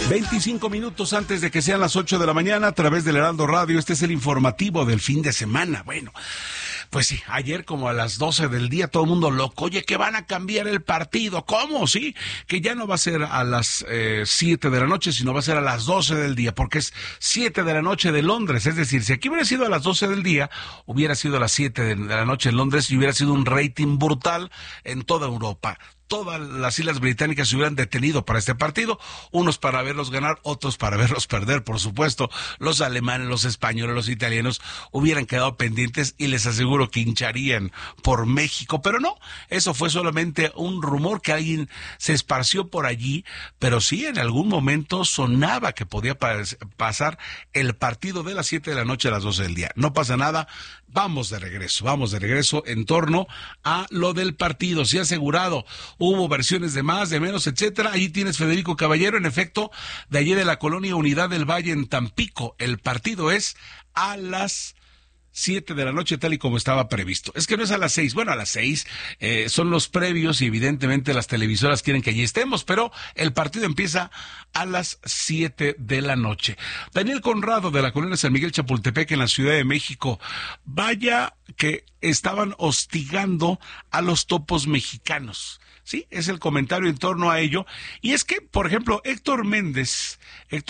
25 minutos antes de que sean las 8 de la mañana, a través del Heraldo Radio, este es el informativo del fin de semana. Bueno, pues sí, ayer como a las 12 del día, todo el mundo loco, oye, que van a cambiar el partido, ¿cómo? Sí, que ya no va a ser a las 7 de la noche, sino va a ser a las 12 del día, porque es 7 de la noche de Londres, es decir, si aquí hubiera sido a las 12 del día, hubiera sido a las 7 de la noche en Londres y hubiera sido un rating brutal en toda Europa. Todas las islas británicas se hubieran detenido para este partido, unos para verlos ganar, otros para verlos perder, por supuesto. Los alemanes, los españoles, los italianos hubieran quedado pendientes y les aseguro que hincharían por México, pero no, eso fue solamente un rumor que alguien se esparció por allí, pero sí en algún momento sonaba que podía pasar el partido de las 7 de la noche a las 12 del día. No pasa nada, vamos de regreso en torno a lo del partido, se ha asegurado. Hubo versiones de más, de menos, etcétera. Ahí tienes Federico Caballero, en efecto, de allí de la colonia Unidad del Valle en Tampico. El partido es a las 7 de la noche, tal y como estaba previsto. Es que no es a las 6, bueno, a las 6 son los previos y evidentemente las televisoras quieren que allí estemos, pero el partido empieza a las 7 de la noche. Daniel Conrado, de la colonia San Miguel Chapultepec, en la Ciudad de México. Vaya que estaban hostigando a los topos mexicanos. Sí, es el comentario en torno a ello. Y es que, por ejemplo, Héctor Méndez,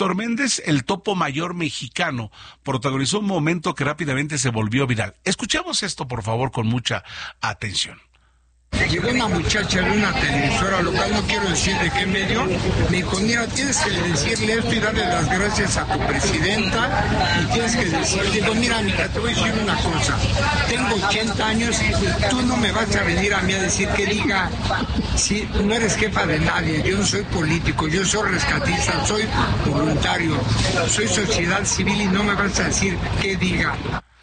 el topo mayor mexicano, protagonizó un momento que rápidamente se volvió viral. Escuchemos esto, por favor, con mucha atención. Llegó una muchacha de una televisora local, no quiero decir de qué medio, me dijo, mira, tienes que decirle esto y darle las gracias a tu presidenta, y tienes que decirle, digo, mira, mija, te voy a decir una cosa, tengo 80 años, tú no me vas a venir a mí a decir que diga, si no eres jefa de nadie, yo no soy político, yo soy rescatista, soy voluntario, soy sociedad civil y no me vas a decir que diga.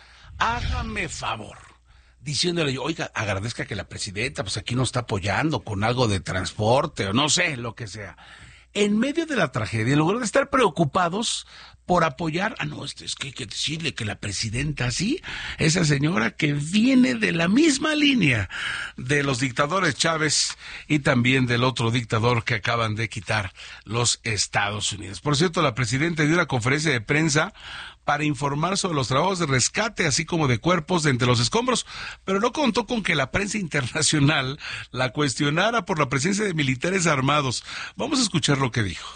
Hágame favor. Diciéndole yo, oiga, agradezca que la presidenta pues aquí nos está apoyando con algo de transporte o no sé, lo que sea. En medio de la tragedia, en lugar de estar preocupados por apoyar, es que hay que decirle que la presidenta, sí, esa señora que viene de la misma línea de los dictadores Chávez y también del otro dictador que acaban de quitar los Estados Unidos. Por cierto, la presidenta dio una conferencia de prensa para informar sobre los trabajos de rescate, así como de cuerpos de entre los escombros, pero no contó con que la prensa internacional la cuestionara por la presencia de militares armados. Vamos a escuchar lo que dijo.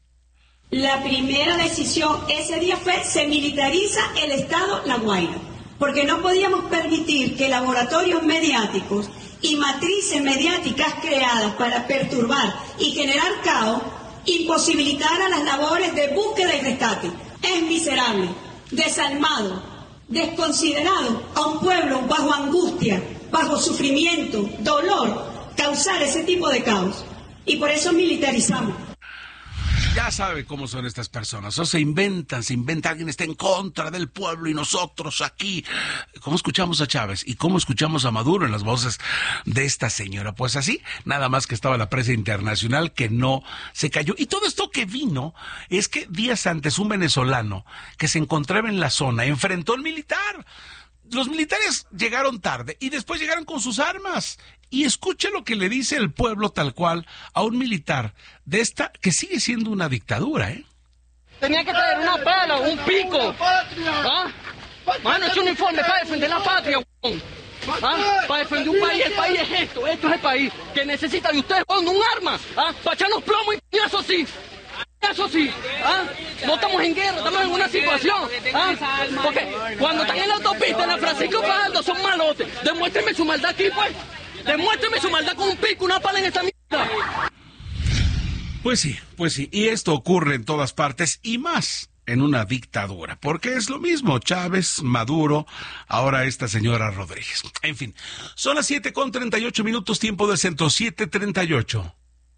La primera decisión ese día fue, se militariza el Estado La Guaira, porque no podíamos permitir que laboratorios mediáticos y matrices mediáticas creadas para perturbar y generar caos imposibilitaran las labores de búsqueda y rescate. Es miserable, desalmado, desconsiderado a un pueblo bajo angustia, bajo sufrimiento, dolor, causar ese tipo de caos. Y por eso militarizamos. Ya sabe cómo son estas personas, o se inventa, alguien está en contra del pueblo y nosotros aquí. ¿Cómo escuchamos a Chávez y cómo escuchamos a Maduro en las voces de esta señora? Pues así, nada más que estaba la prensa internacional que no se cayó. Y todo esto que vino es que días antes un venezolano que se encontraba en la zona enfrentó al militar. Los militares llegaron tarde y después llegaron con sus armas. Y escuche lo que le dice el pueblo tal cual a un militar de esta que sigue siendo una dictadura, ¿eh? Tenía que traer una pala, un pico. ¿Ah? Mano, es un uniforme para defender la patria, ¿ah? Para defender un país. El país es esto es el país que necesita de ustedes con un arma, ¿ah? Para echarnos plomo y eso sí. Eso sí, ¿ah? No estamos en guerra, estamos en una situación, ¿ah? Porque cuando están en la autopista, en la Francisco Fajardo, son malotes. Demuéstrenme su maldad aquí, pues. Demuéstreme su maldad con un pico, una pala en esta mierda. Pues sí. Y esto ocurre en todas partes y más en una dictadura. Porque es lo mismo, Chávez, Maduro, ahora esta señora Rodríguez. En fin, son las 7:38, tiempo del centro, 7:38.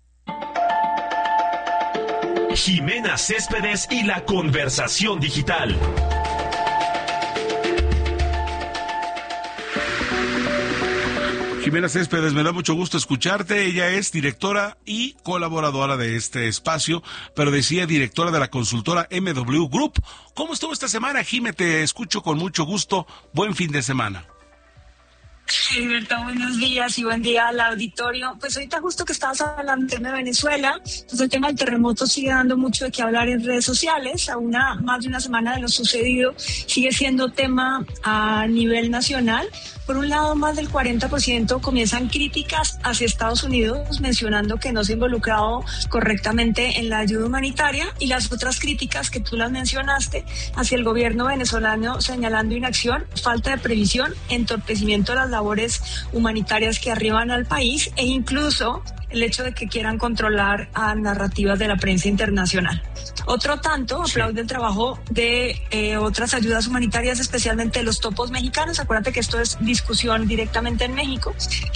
Jimena Céspedes y la conversación digital. Jimena Céspedes, me da mucho gusto escucharte. Ella es directora y colaboradora de este espacio, pero decía directora de la consultora MW Group. ¿Cómo estuvo esta semana, Jimé? Te escucho con mucho gusto. Buen fin de semana. Gilberto, buenos días y buen día al auditorio. Pues ahorita justo que estabas hablando del tema de Venezuela, pues el tema del terremoto sigue dando mucho de qué hablar en redes sociales. A más de una semana de lo sucedido, sigue siendo tema a nivel nacional. Por un lado, más del 40% comienzan críticas hacia Estados Unidos, mencionando que no se ha involucrado correctamente en la ayuda humanitaria, y las otras críticas que tú las mencionaste hacia el gobierno venezolano, señalando inacción, falta de previsión, entorpecimiento de las labores humanitarias que arriban al país, e incluso el hecho de que quieran controlar a narrativas de la prensa internacional. Otro tanto aplaude el trabajo de otras ayudas humanitarias, especialmente de los topos mexicanos. Acuérdate que esto es discusión directamente en México,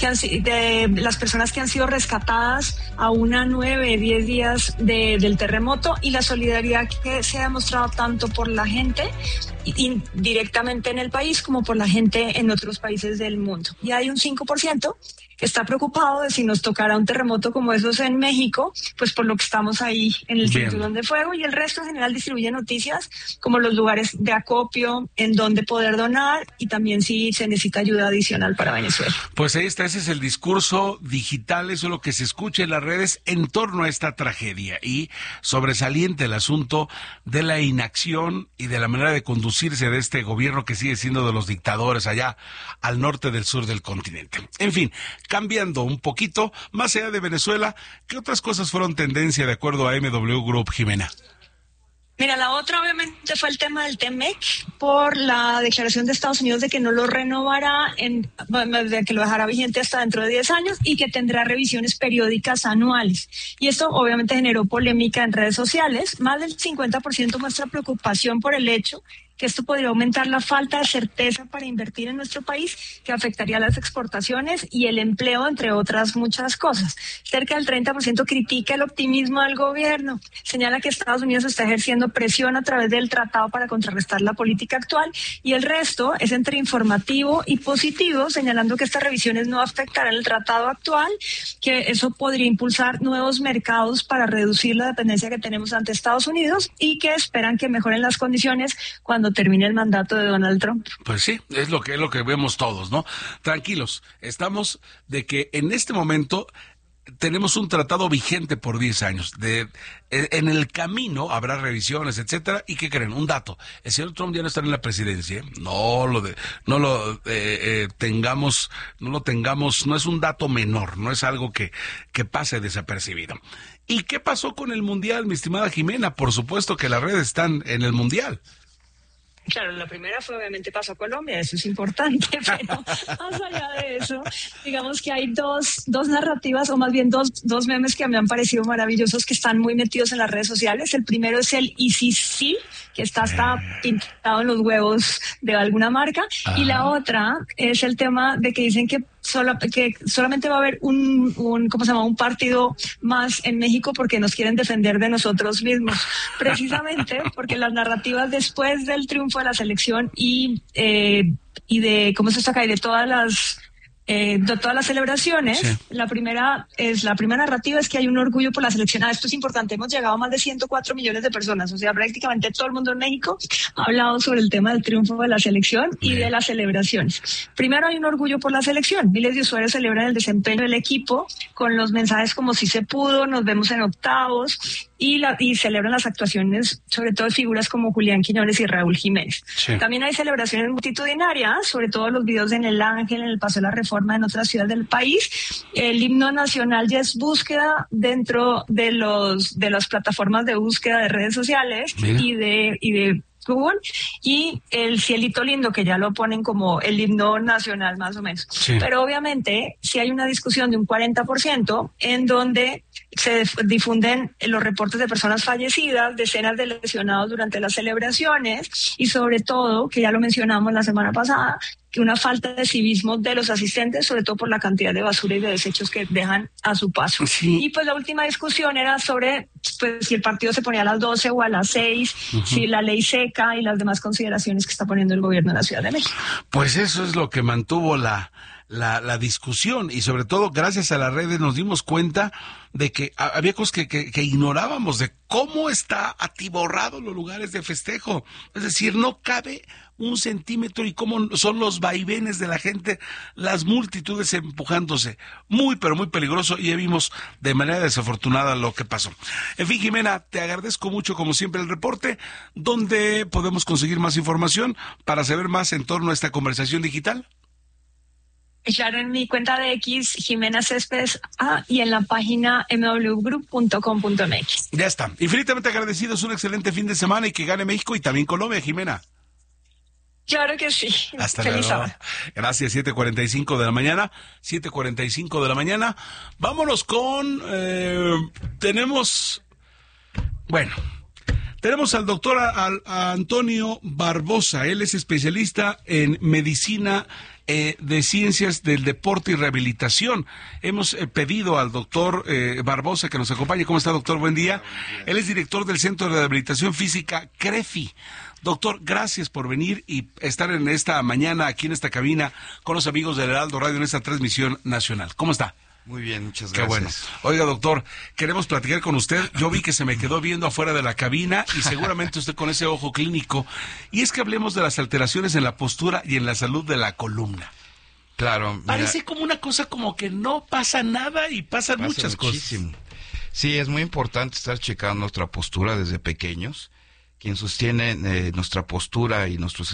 de las personas que han sido rescatadas a 9, 10 días del terremoto, y la solidaridad que se ha demostrado tanto por la gente directamente en el país como por la gente en otros países del mundo. Y hay un 5% que está preocupado de si nos tocará un terremoto como esos en México, pues por lo que estamos ahí en el cinturón de fuego, y el resto en general distribuye noticias como los lugares de acopio en donde poder donar, y también si se necesita ayuda adicional para Venezuela. Pues ahí está, ese es el discurso digital, eso es lo que se escucha en las redes en torno a esta tragedia, y sobresaliente el asunto de la inacción y de la manera de conducirse de este gobierno que sigue siendo de los dictadores allá al norte del sur del continente. En fin, cambiando un poquito, más allá de Venezuela, ¿qué otras cosas fueron tendencia de acuerdo a MW Group, Jimena? Mira, la otra obviamente fue el tema del TEMEC, por la declaración de Estados Unidos de que no lo renovará, de que lo dejará vigente hasta dentro de 10 años y que tendrá revisiones periódicas anuales. Y esto obviamente generó polémica en redes sociales. Más del 50% muestra preocupación por el hecho que esto podría aumentar la falta de certeza para invertir en nuestro país, que afectaría las exportaciones y el empleo, entre otras muchas cosas. Cerca del 30% critica el optimismo del gobierno. Señala que Estados Unidos está ejerciendo presión a través del tratado para contrarrestar la política actual, y el resto es entre informativo y positivo, señalando que estas revisiones no afectarán el tratado actual, que eso podría impulsar nuevos mercados para reducir la dependencia que tenemos ante Estados Unidos, y que esperan que mejoren las condiciones cuando termine el mandato de Donald Trump. Pues sí, es lo que vemos todos, ¿no? Tranquilos, estamos de que en este momento tenemos un tratado vigente por 10 años. En el camino habrá revisiones, etcétera. ¿Y qué creen? Un dato: el señor Trump ya no está en la presidencia, ¿eh? No lo tengamos, no es un dato menor, no es algo que pase desapercibido. ¿Y qué pasó con el Mundial, mi estimada Jimena? Por supuesto que las redes están en el Mundial. Claro, la primera fue obviamente pasó a Colombia, eso es importante, pero más allá de eso, digamos que hay dos narrativas, o más bien dos memes que me han parecido maravillosos, que están muy metidos en las redes sociales. El primero es el ICC, que está pintado en los huevos de alguna marca. Ajá. Y la otra es el tema de que dicen que solamente va a haber un partido más en México porque nos quieren defender de nosotros mismos, precisamente porque las narrativas después del triunfo de la selección y de cómo se está acá, y de todas las celebraciones, sí. La primera narrativa es que hay un orgullo por la selección. Esto es importante, hemos llegado a más de 104 millones de personas, o sea, prácticamente todo el mundo en México ha hablado sobre el tema del triunfo de la selección y de las celebraciones. Primero, hay un orgullo por la selección. Miles de usuarios celebran el desempeño del equipo con los mensajes como "si se pudo", "nos vemos en octavos", y celebran las actuaciones, sobre todo de figuras como Julián Quiñones y Raúl Jiménez. Sí. También hay celebraciones multitudinarias, sobre todo los videos en El Ángel, en el Paseo de la Reforma, en otras ciudades del país. El himno nacional ya es búsqueda dentro de las plataformas de búsqueda de redes sociales. Mira. y de Google, y el Cielito Lindo, que ya lo ponen como el himno nacional más o menos. Sí. Pero obviamente si hay una discusión de un 40% en donde se difunden los reportes de personas fallecidas, decenas de lesionados durante las celebraciones, y sobre todo, que ya lo mencionamos la semana pasada, que una falta de civismo de los asistentes, sobre todo por la cantidad de basura y de desechos que dejan a su paso. Sí. Y pues la última discusión era sobre si el partido se ponía a las 12 o a las 6, si la ley seca y las demás consideraciones que está poniendo el gobierno de la Ciudad de México. Pues eso es lo que mantuvo la la discusión, y sobre todo gracias a las redes nos dimos cuenta de que había cosas que ignorábamos, de cómo está atiborrados los lugares de festejo. Es decir, no cabe un centímetro, y cómo son los vaivenes de la gente, las multitudes empujándose. Muy, pero muy peligroso, y ya vimos de manera desafortunada lo que pasó. En fin, Jimena, te agradezco mucho como siempre el reporte. ¿Dónde podemos conseguir más información para saber más en torno a esta conversación digital? Claro, en mi cuenta de X, Jimena Céspedes A, y en la página mwgroup.com.mx. Ya está. Infinitamente agradecidos, un excelente fin de semana, y que gane México y también Colombia, Jimena. Claro que sí. Hasta Feliz luego. hora. Gracias, 7:45 de la mañana. 7:45 de la mañana. Vámonos con... Tenemos al doctor Antonio Barbosa. Él es especialista en medicina de ciencias del deporte y rehabilitación. Hemos pedido al doctor Barbosa que nos acompañe. ¿Cómo está, doctor? Buen día. Él es director del Centro de Rehabilitación Física CREFI. Doctor, gracias por venir y estar en esta mañana aquí en esta cabina con los amigos del Heraldo Radio en esta transmisión nacional. ¿Cómo está? Muy bien, muchas Qué gracias. bueno. Oiga, doctor, queremos platicar con usted. Yo vi que se me quedó viendo afuera de la cabina, y seguramente usted con ese ojo clínico. Y es que hablemos de las alteraciones en la postura y en la salud de la columna. Claro. Mira, parece como una cosa como que no pasa nada, y pasan muchas muchísimo. cosas. Sí, es muy importante estar checando nuestra postura desde pequeños. Quien sostiene nuestra postura y nuestro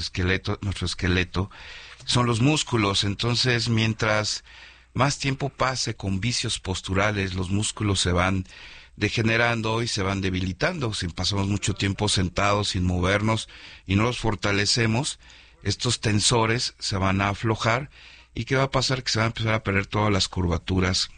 esqueleto son los músculos. Entonces, mientras más tiempo pase con vicios posturales, los músculos se van degenerando y se van debilitando. Si pasamos mucho tiempo sentados sin movernos y no los fortalecemos, estos tensores se van a aflojar. ¿Y qué va a pasar? Que se van a empezar a perder todas las curvaturas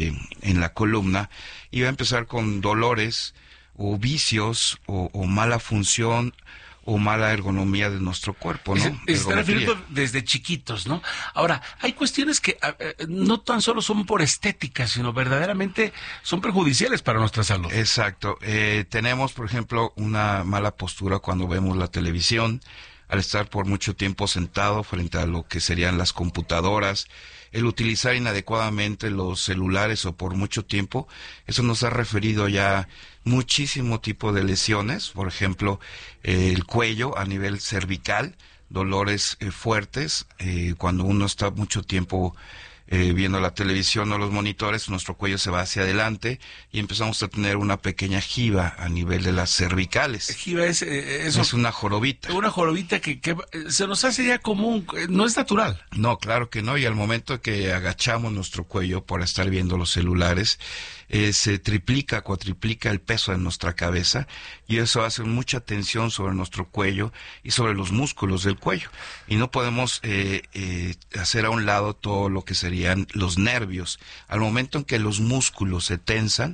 en la columna, y va a empezar con dolores o vicios o mala función o mala ergonomía de nuestro cuerpo, ¿no? Se está refiriendo desde chiquitos, ¿no? Ahora, hay cuestiones que no tan solo son por estética, sino verdaderamente son perjudiciales para nuestra salud. Exacto. Tenemos, por ejemplo, una mala postura cuando vemos la televisión, al estar por mucho tiempo sentado frente a lo que serían las computadoras, el utilizar inadecuadamente los celulares o por mucho tiempo. Eso nos ha referido ya muchísimo tipo de lesiones, por ejemplo, el cuello a nivel cervical, dolores fuertes, cuando uno está mucho tiempo viendo la televisión o los monitores, nuestro cuello se va hacia adelante y empezamos a tener una pequeña jiba a nivel de las cervicales. Jiba es eso. Es una jorobita. Una jorobita que se nos hace ya común, no es natural. No, claro que no, y al momento que agachamos nuestro cuello por estar viendo los celulares, se triplica, cuatriplica el peso de nuestra cabeza, y eso hace mucha tensión sobre nuestro cuello y sobre los músculos del cuello. Y no podemos hacer a un lado todo lo que serían los nervios. Al momento en que los músculos se tensan,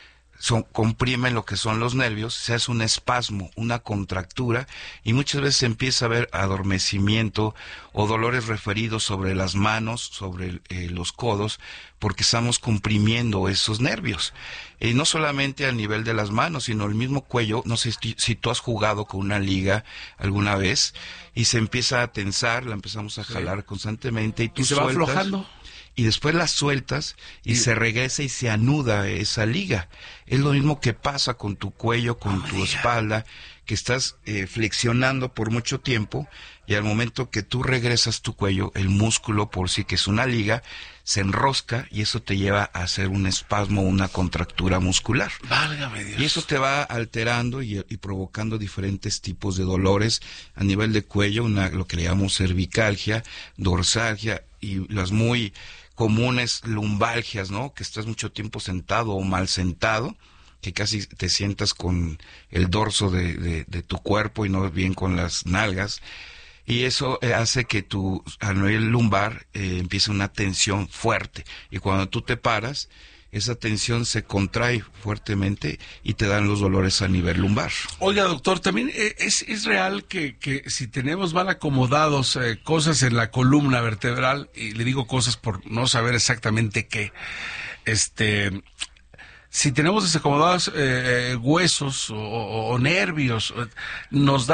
comprimen lo que son los nervios, se hace un espasmo, una contractura, y muchas veces se empieza a ver adormecimiento o dolores referidos sobre las manos, sobre los codos, porque estamos comprimiendo esos nervios. Y no solamente a nivel de las manos, sino el mismo cuello. No sé si tú has jugado con una liga alguna vez y se empieza a tensar, la empezamos a jalar constantemente y tú se va aflojando. Y después las sueltas y se regresa y se anuda esa liga. Es lo mismo que pasa con tu cuello, con tu espalda, que estás flexionando por mucho tiempo, y al momento que tú regresas tu cuello, el músculo por sí, que es una liga, se enrosca, y eso te lleva a hacer un espasmo, una contractura muscular. Válgame Dios. Y eso te va alterando y provocando diferentes tipos de dolores a nivel de cuello, lo que le llamamos cervicalgia, dorsalgia, y las muy comunes lumbalgias, ¿no? Que estás mucho tiempo sentado o mal sentado, que casi te sientas con el dorso de tu cuerpo y no bien con las nalgas. Y eso hace que a nivel lumbar empiece una tensión fuerte. Y cuando tú te paras, esa tensión se contrae fuertemente y te dan los dolores a nivel lumbar. Oiga, doctor, también es real que si tenemos mal acomodados cosas en la columna vertebral, y le digo cosas por no saber exactamente qué, si tenemos desacomodados huesos o nervios, nos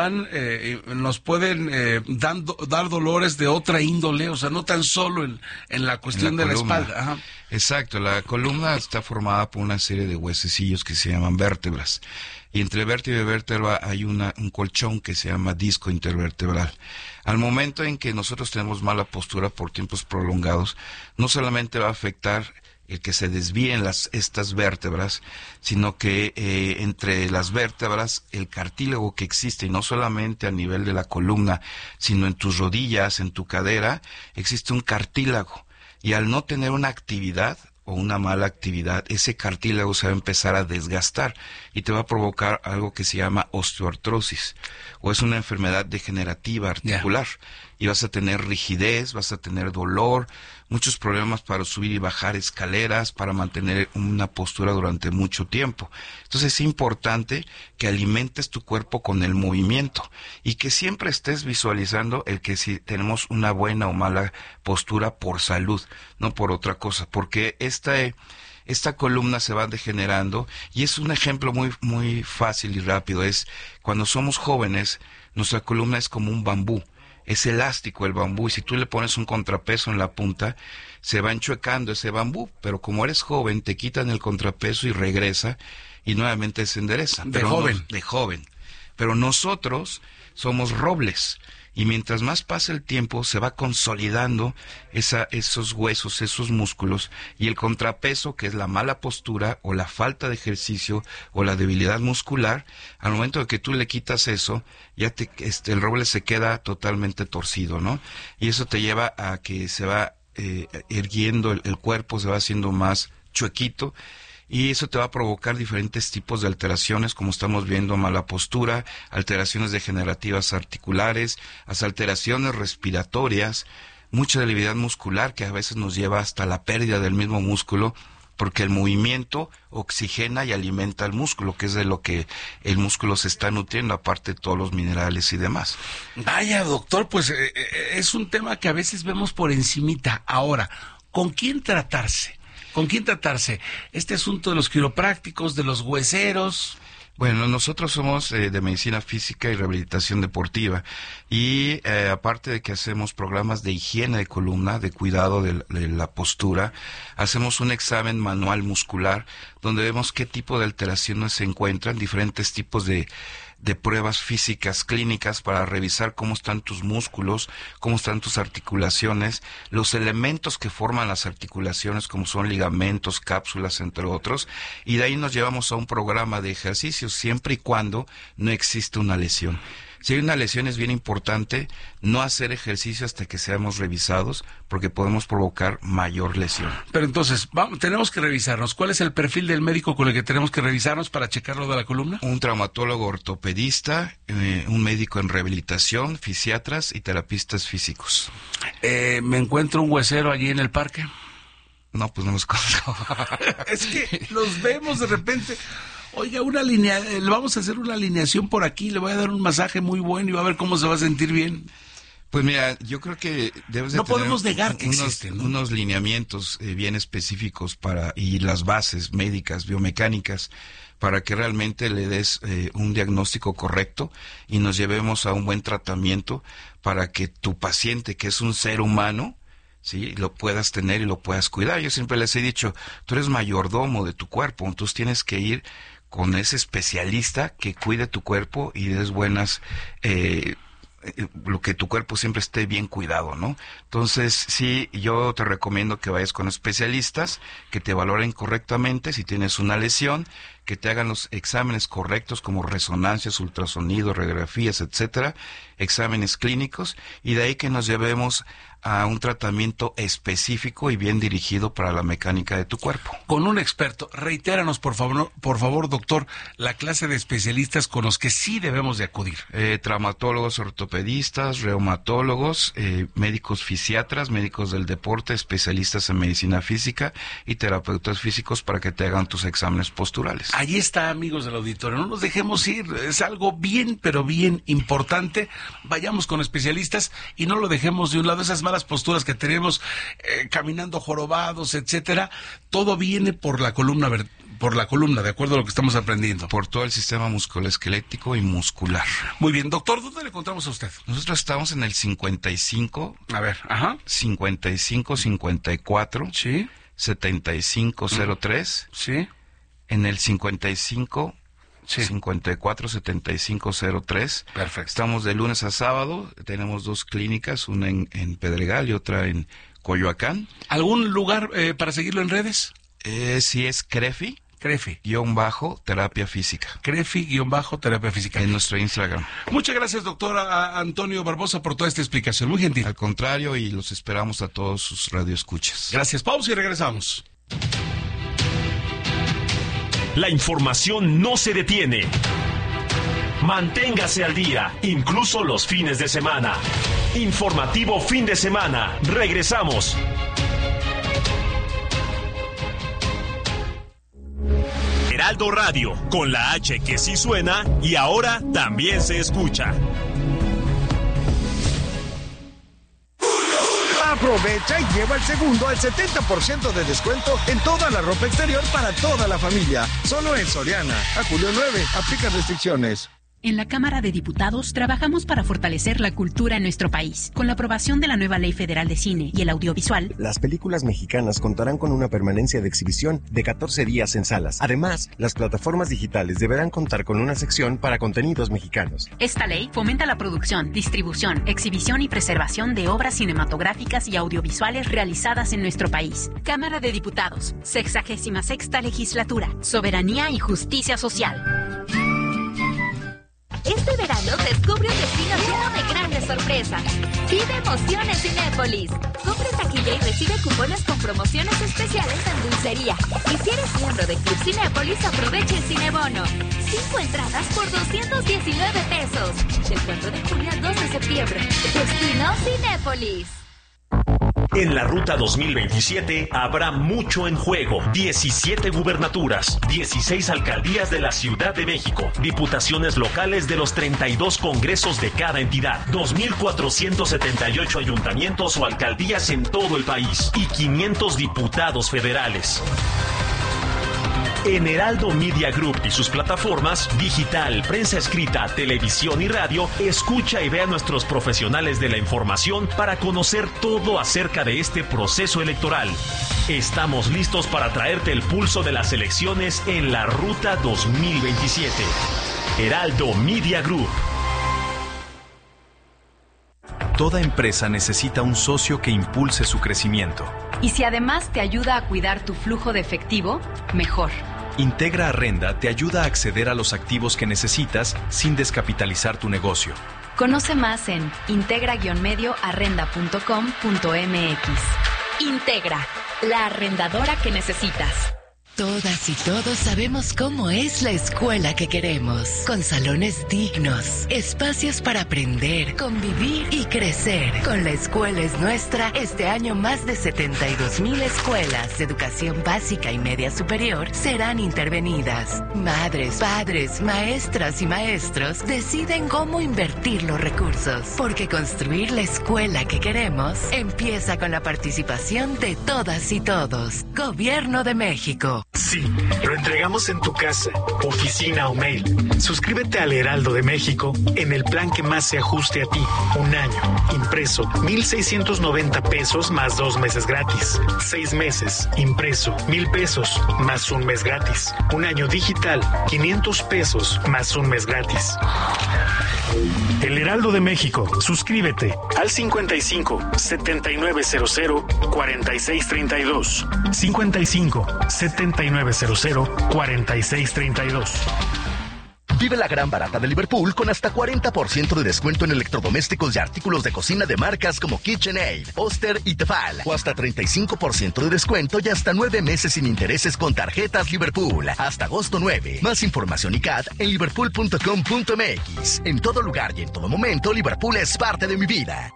pueden dar dolores de otra índole, o sea, no tan solo en la cuestión de la espalda. Ajá. Exacto, la columna está formada por una serie de huesecillos que se llaman vértebras. Y entre vértebra y vértebra hay un colchón que se llama disco intervertebral. Al momento en que nosotros tenemos mala postura por tiempos prolongados, no solamente va a afectar el que se desvíen estas vértebras, sino que entre las vértebras el cartílago que existe, y no solamente a nivel de la columna, sino en tus rodillas, en tu cadera, existe un cartílago. Y al no tener una actividad o una mala actividad, ese cartílago se va a empezar a desgastar y te va a provocar algo que se llama osteoartrosis, o es una enfermedad degenerativa articular. Y vas a tener rigidez, vas a tener dolor, muchos problemas para subir y bajar escaleras, para mantener una postura durante mucho tiempo. Entonces es importante que alimentes tu cuerpo con el movimiento y que siempre estés visualizando el que si tenemos una buena o mala postura por salud, no por otra cosa, porque esta columna se va degenerando, y es un ejemplo muy, muy fácil y rápido. Es cuando somos jóvenes, nuestra columna es como un bambú. Es elástico el bambú, y si tú le pones un contrapeso en la punta, se va enchuecando ese bambú, pero como eres joven, te quitan el contrapeso y regresa, y nuevamente se endereza. De joven. Pero nosotros somos robles, y mientras más pasa el tiempo, se va consolidando esos huesos, esos músculos, y el contrapeso, que es la mala postura, o la falta de ejercicio, o la debilidad muscular, al momento de que tú le quitas eso, ya el roble se queda totalmente torcido, ¿no? Y eso te lleva a que se va erguiendo el cuerpo, se va haciendo más chuequito, y eso te va a provocar diferentes tipos de alteraciones, como estamos viendo: mala postura, alteraciones degenerativas articulares, las alteraciones respiratorias, mucha debilidad muscular que a veces nos lleva hasta la pérdida del mismo músculo, porque el movimiento oxigena y alimenta al músculo, que es de lo que el músculo se está nutriendo, aparte de todos los minerales y demás. Vaya, doctor, pues es un tema que a veces vemos por encimita. Ahora, ¿con quién tratarse? ¿Con quién tratarse? Este asunto de los quiroprácticos, de los hueseros. Bueno, nosotros somos de medicina física y rehabilitación deportiva, y aparte de que hacemos programas de higiene de columna, de cuidado de la postura, hacemos un examen manual muscular donde vemos qué tipo de alteraciones se encuentran, diferentes tipos de pruebas físicas, clínicas, para revisar cómo están tus músculos, cómo están tus articulaciones, los elementos que forman las articulaciones, como son ligamentos, cápsulas, entre otros, y de ahí nos llevamos a un programa de ejercicios, siempre y cuando no existe una lesión. Si hay una lesión, es bien importante no hacer ejercicio hasta que seamos revisados, porque podemos provocar mayor lesión. Pero entonces, tenemos que revisarnos. ¿Cuál es el perfil del médico con el que tenemos que revisarnos para checar lo de la columna? Un traumatólogo ortopedista, un médico en rehabilitación, fisiatras y terapistas físicos. ¿Me encuentro un huesero allí en el parque? No, pues no los conozco. Es que los vemos de repente. Oiga, vamos a hacer una alineación por aquí, le voy a dar un masaje muy bueno y va a ver cómo se va a sentir bien. Pues mira, yo creo que debes de no tener podemos negar que existen, ¿no? Unos lineamientos bien específicos y las bases médicas, biomecánicas, para que realmente le des un diagnóstico correcto y nos llevemos a un buen tratamiento para que tu paciente, que es un ser humano, sí, lo puedas tener y lo puedas cuidar. Yo siempre les he dicho, tú eres mayordomo de tu cuerpo, entonces tienes que ir con ese especialista que cuide tu cuerpo y des buenas, lo que tu cuerpo siempre esté bien cuidado, ¿no? Entonces, sí, yo te recomiendo que vayas con especialistas, que te valoren correctamente si tienes una lesión, que te hagan los exámenes correctos como resonancias, ultrasonido, radiografías, etcétera, exámenes clínicos, y de ahí que nos llevemos a un tratamiento específico y bien dirigido para la mecánica de tu cuerpo. Con un experto. Reitéranos, por favor, doctor, la clase de especialistas con los que sí debemos de acudir. Traumatólogos, ortopedistas, reumatólogos, médicos fisiatras, médicos del deporte, especialistas en medicina física y terapeutas físicos para que te hagan tus exámenes posturales. Allí está, amigos del auditorio. No nos dejemos ir. Es algo bien, pero bien importante. Vayamos con especialistas y no lo dejemos de un lado. Esas malas posturas que tenemos, caminando jorobados, etcétera, todo viene por la columna por la columna, de acuerdo a lo que estamos aprendiendo. Por todo el sistema musculoesquelético y muscular. Muy bien, doctor, ¿dónde le encontramos a usted? Nosotros estamos en el 55. A ver, ajá. 5554. Sí. 7503. Sí. En el 55. Sí. 54-7503. Perfecto. Estamos de lunes a sábado. Tenemos 2 clínicas, una en Pedregal y otra en Coyoacán. ¿Algún lugar para seguirlo en redes? Sí, es CREFI. CREFI-terapia física. CREFI-terapia física. En nuestro Instagram. Muchas gracias, doctor Antonio Barbosa, por toda esta explicación. Muy gentil. Al contrario, y los esperamos a todos sus radioescuchas. Gracias. Pausa y regresamos. La información no se detiene. Manténgase al día, incluso los fines de semana. Informativo fin de semana. Regresamos. Heraldo Radio, con la H que sí suena y ahora también se escucha. Aprovecha y lleva el segundo al 70% de descuento en toda la ropa exterior para toda la familia. Solo en Soriana. A julio 9. Aplica restricciones. En la Cámara de Diputados trabajamos para fortalecer la cultura en nuestro país. Con la aprobación de la nueva Ley Federal de Cine y el Audiovisual, las películas mexicanas contarán con una permanencia de exhibición de 14 días en salas. Además, las plataformas digitales deberán contar con una sección para contenidos mexicanos. Esta ley fomenta la producción, distribución, exhibición y preservación de obras cinematográficas y audiovisuales realizadas en nuestro país. Cámara de Diputados, 66ª Legislatura, Soberanía y Justicia Social. Este verano descubre un destino lleno de grandes sorpresas. Vive emociones Cinépolis. Compra taquilla y recibe cupones con promociones especiales en dulcería. Y si eres miembro de Club Cinépolis, aprovecha el Cinebono. 5 entradas por 219 pesos. Del 4 de junio al 2 de septiembre. Destino Cinépolis. En la Ruta 2027 habrá mucho en juego. 17 gubernaturas, 16 alcaldías de la Ciudad de México, diputaciones locales de los 32 congresos de cada entidad, 2.478 ayuntamientos o alcaldías en todo el país y 500 diputados federales. En Heraldo Media Group y sus plataformas, digital, prensa escrita, televisión y radio, escucha y ve a nuestros profesionales de la información para conocer todo acerca de este proceso electoral. Estamos listos para traerte el pulso de las elecciones en la Ruta 2027. Heraldo Media Group. Toda empresa necesita un socio que impulse su crecimiento. Y si además te ayuda a cuidar tu flujo de efectivo, mejor. Integra Arrenda te ayuda a acceder a los activos que necesitas sin descapitalizar tu negocio. Conoce más en integra-medioarrenda.com.mx. Integra, la arrendadora que necesitas. Todas y todos sabemos cómo es la escuela que queremos, con salones dignos, espacios para aprender, convivir y crecer. Con La Escuela es Nuestra, este año más de 72,000 escuelas de educación básica y media superior serán intervenidas. Madres, padres, maestras y maestros deciden cómo invertir los recursos, porque construir la escuela que queremos empieza con la participación de todas y todos. Gobierno de México. Sí, lo entregamos en tu casa, oficina o mail. Suscríbete al Heraldo de México en el plan que más se ajuste a ti. Un año, impreso, 1,690 pesos más 2 meses gratis. 6 meses, impreso, 1,000 pesos más 1 mes gratis. Un año digital, 500 pesos más 1 mes gratis. El Heraldo de México. Suscríbete al 55 7900 4632. 55 7900 4632. Vive la gran barata de Liverpool con hasta 40% de descuento en electrodomésticos y artículos de cocina de marcas como KitchenAid, Oster y Tefal. O hasta 35% de descuento y hasta 9 meses sin intereses con tarjetas Liverpool. Hasta agosto 9. Más información y CAT en liverpool.com.mx. En todo lugar y en todo momento, Liverpool es parte de mi vida.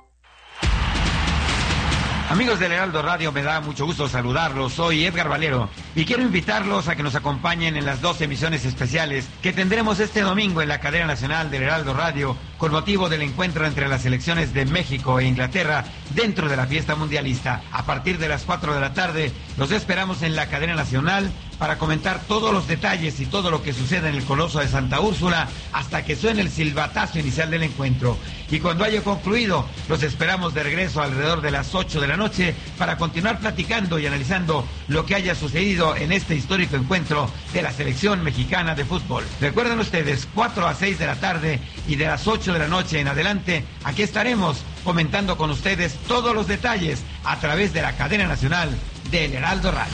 Amigos del Heraldo Radio, me da mucho gusto saludarlos. Soy Edgar Valero y quiero invitarlos a que nos acompañen en las 2 emisiones especiales que tendremos este domingo en la cadena nacional del Heraldo Radio con motivo del encuentro entre las selecciones de México e Inglaterra dentro de la fiesta mundialista. A partir de las 4 de la tarde, los esperamos en la cadena nacional para comentar todos los detalles y todo lo que sucede en el Coloso de Santa Úrsula hasta que suene el silbatazo inicial del encuentro. Y cuando haya concluido, los esperamos de regreso alrededor de las 8 de la noche para continuar platicando y analizando lo que haya sucedido en este histórico encuentro de la selección mexicana de fútbol. Recuerden ustedes, 4 a 6 de la tarde y de las 8 de la noche en adelante, aquí estaremos comentando con ustedes todos los detalles a través de la cadena nacional del Heraldo Radio.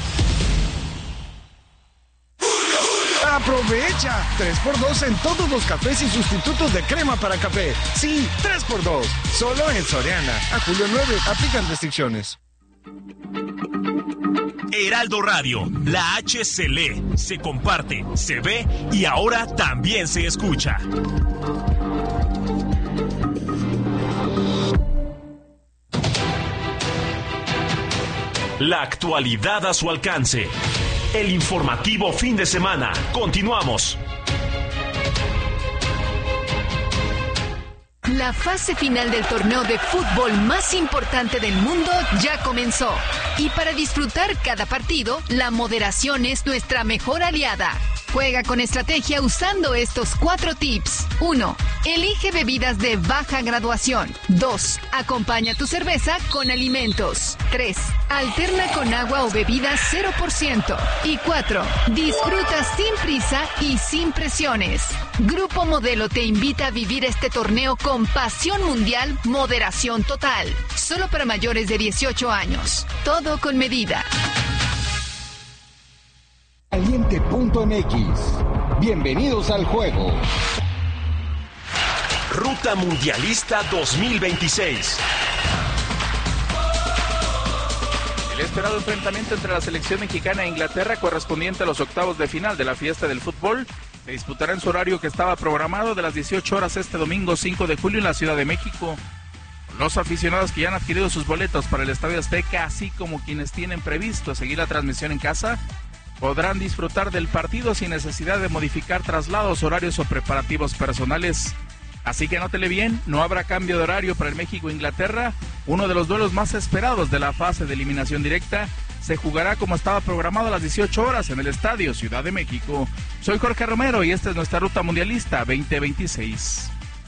¡Aprovecha! 3x2 en todos los cafés y sustitutos de crema para café. Sí, 3x2. Solo en Soriana. A julio 9. Aplican restricciones. Heraldo Radio. La H se lee, se comparte, se ve y ahora también se escucha. La actualidad a su alcance. El informativo fin de semana. Continuamos. La fase final del torneo de fútbol más importante del mundo ya comenzó. Y para disfrutar cada partido, la moderación es nuestra mejor aliada. Juega con estrategia usando estos 4 tips. 1. Elige bebidas de baja graduación. 2. Acompaña tu cerveza con alimentos. 3. Alterna con agua o bebidas 0%. Y 4. Disfruta sin prisa y sin presiones. Grupo Modelo te invita a vivir este torneo con pasión mundial, moderación total. Solo para mayores de 18 años. Todo con medida. Caliente.mx. Bienvenidos al juego. Ruta Mundialista 2026. El esperado enfrentamiento entre la selección mexicana e Inglaterra, correspondiente a los octavos de final de la fiesta del fútbol, se disputará en su horario que estaba programado de las 18 horas este domingo 5 de julio en la Ciudad de México. Los aficionados que ya han adquirido sus boletos para el Estadio Azteca, así como quienes tienen previsto seguir la transmisión en casa, podrán disfrutar del partido sin necesidad de modificar traslados, horarios o preparativos personales. Así que anótele bien, no habrá cambio de horario para el México-Inglaterra. Uno de los duelos más esperados de la fase de eliminación directa se jugará como estaba programado a las 18 horas en el Estadio Ciudad de México. Soy Jorge Romero y esta es nuestra Ruta Mundialista 2026.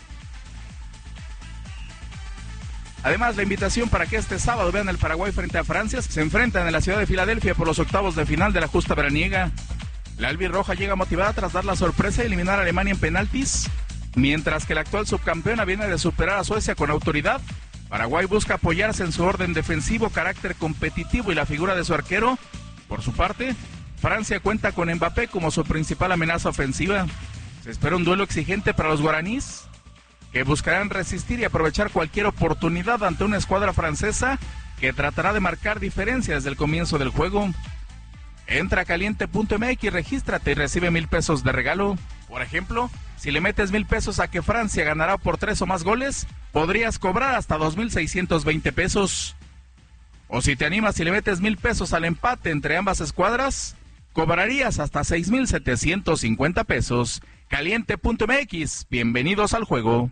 Además, la invitación para que este sábado vean el Paraguay frente a Francia. Se enfrentan en la ciudad de Filadelfia por los octavos de final de la justa veraniega. La albirroja llega motivada tras dar la sorpresa de eliminar a Alemania en penaltis. Mientras que la actual subcampeona viene de superar a Suecia con autoridad, Paraguay busca apoyarse en su orden defensivo, carácter competitivo y la figura de su arquero. Por su parte, Francia cuenta con Mbappé como su principal amenaza ofensiva. Se espera un duelo exigente para los guaraníes, que buscarán resistir y aprovechar cualquier oportunidad ante una escuadra francesa que tratará de marcar diferencias desde el comienzo del juego. Entra a caliente.mx y regístrate y recibe 1,000 pesos de regalo. Por ejemplo, si le metes 1,000 pesos a que Francia ganará por 3 o más goles, podrías cobrar hasta 2,620 pesos. O si te animas y le metes 1,000 pesos al empate entre ambas escuadras, cobrarías hasta 6,750 pesos. Caliente.mx, bienvenidos al juego.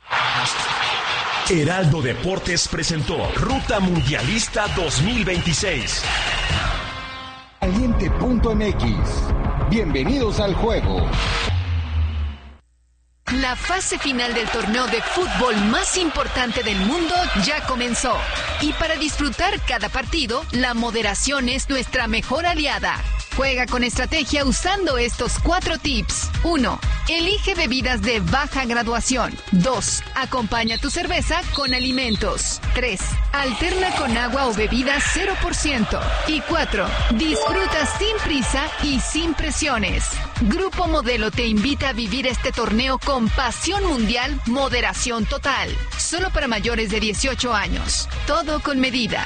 Heraldo Deportes presentó Ruta Mundialista 2026. Caliente.mx. Bienvenidos al juego. La fase final del torneo de fútbol más importante del mundo ya comenzó. Y para disfrutar cada partido, la moderación es nuestra mejor aliada. Juega con estrategia usando estos 4 tips. 1. Elige bebidas de baja graduación. 2. Acompaña tu cerveza con alimentos. 3. Alterna con agua o bebidas 0%. Y 4. Disfruta sin prisa y sin presiones. Grupo Modelo te invita a vivir este torneo con pasión mundial, moderación total. Solo para mayores de 18 años. Todo con medida.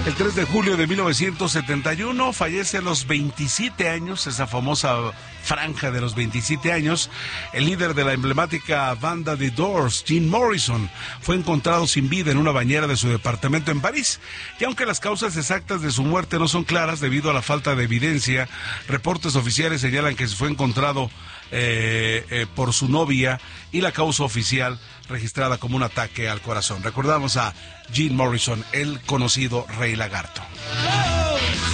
El 3 de julio de 1971 fallece a los 27 años, esa famosa franja de los 27 años, el líder de la emblemática banda The Doors, Jim Morrison, fue encontrado sin vida en una bañera de su departamento en París. Y aunque las causas exactas de su muerte no son claras debido a la falta de evidencia, reportes oficiales señalan que se fue encontrado por su novia y la causa oficial registrada como un ataque al corazón. Recordamos a Jim Morrison, el conocido Rey Lagarto.